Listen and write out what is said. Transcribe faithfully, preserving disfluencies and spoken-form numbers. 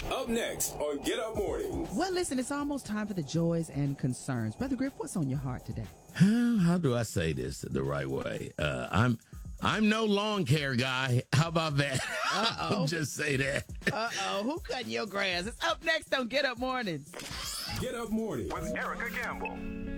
Up next on Get Up Mornings. Well, listen, it's almost time for the joys and concerns. Brother Griff, what's on your heart today? How do I say this the right way? Uh, I'm I'm no lawn care guy. How about that? Uh-oh. I'll just say that. Uh-oh. Who cutting your grass? It's up next on Get Up Mornings. Get Up Mornings with Erica Campbell.